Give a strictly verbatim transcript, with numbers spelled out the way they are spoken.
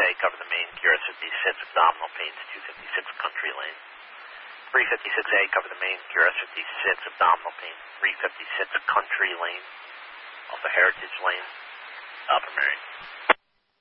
A, cover the main Q R S fifty-six abdominal pain to two fifty-six Country Lane. three fifty-six A, cover the main Q R S fifty-six abdominal pain, three fifty-six Country Lane, off of Heritage Lane, Upper Marion.